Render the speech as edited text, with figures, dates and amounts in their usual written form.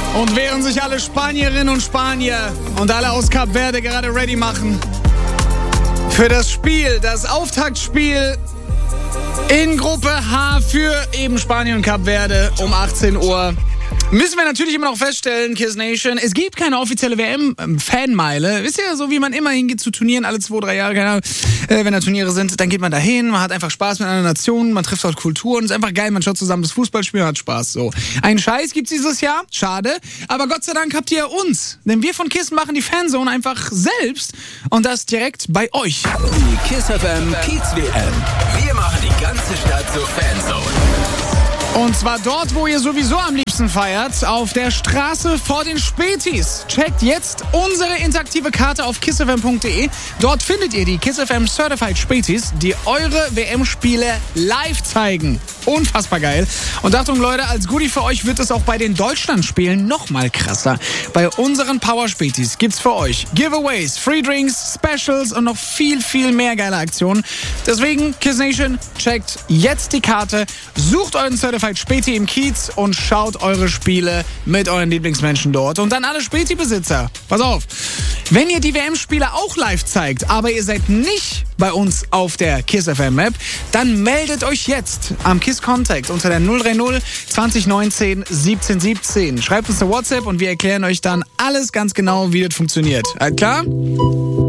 Und während sich alle Spanierinnen und Spanier und alle aus Kap Verde gerade ready machen für das Spiel, das Auftaktspiel in Gruppe H für eben Spanien und Kap Verde um 18 Uhr, müssen wir natürlich immer noch feststellen, Kiss Nation, es gibt keine offizielle WM-Fanmeile. Wisst ihr, so wie man immer hingeht zu Turnieren, alle 2-3 Jahre, keine Ahnung, wenn da Turniere sind, dann geht man da hin, man hat einfach Spaß mit anderen Nationen, man trifft dort Kulturen, ist einfach geil, man schaut zusammen das Fußballspiel und hat Spaß. So. Einen Scheiß gibt's dieses Jahr, schade, aber Gott sei Dank habt ihr uns. Denn wir von Kiss machen die Fanzone einfach selbst und das direkt bei euch. Die Kiss FM Kiez WM. Wir machen die ganze Stadt zur Fanzone. Und zwar dort, wo ihr sowieso am liebsten feiert, auf der Straße vor den Spätis. Checkt jetzt unsere interaktive Karte auf kissfm.de. Dort findet ihr die Kiss FM Certified Spätis, die eure WM-Spiele live zeigen. Unfassbar geil. Und Achtung Leute, als Goodie für euch wird es auch bei den Deutschlandspielen noch mal krasser. Bei unseren Power-Spätis gibt's für euch Giveaways, Free Drinks, Specials und noch viel, viel mehr geile Aktionen. Deswegen, Kiss Nation, checkt jetzt die Karte, sucht euren Certified Späti im Kiez und schaut eure Spiele mit euren Lieblingsmenschen dort. Und dann alle Späti-Besitzer, pass auf, wenn ihr die WM-Spiele auch live zeigt, aber ihr seid nicht bei uns auf der Kiss FM App, dann meldet euch jetzt am Kiss Contact unter der 030 2019 1717. Schreibt uns eine WhatsApp und wir erklären euch dann alles ganz genau, wie das funktioniert. Alles klar?